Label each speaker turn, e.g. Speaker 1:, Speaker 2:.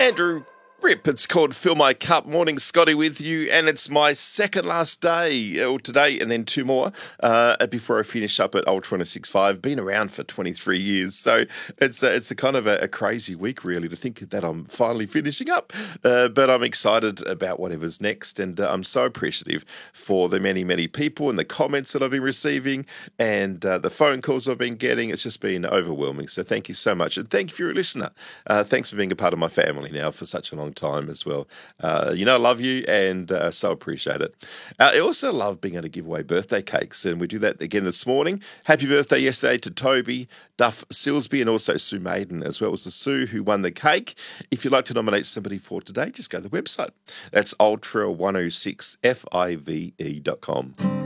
Speaker 1: Andrew Rip, it's called Fill My Cup. Morning, Scotty, with you, and it's my second last day today, and then two more before I finish up at Ultra 106.5. Been around for 23 years, so it's a kind of a crazy week, really, to think that I'm finally finishing up. But I'm excited about whatever's next, and I'm so appreciative for the many, many people and the comments that I've been receiving and the phone calls I've been getting. It's just been overwhelming. So thank you so much, and thank you for your listener. Thanks for being a part of my family now for such a long time as well. I love you and so appreciate it. I also love being able to give away birthday cakes, and we do that again this morning. Happy birthday yesterday to Toby, Duff Silsby, and also Sue Maiden, as well as the Sue who won the cake. If you'd like to nominate somebody for today, just go to the website. That's ultra106five.com.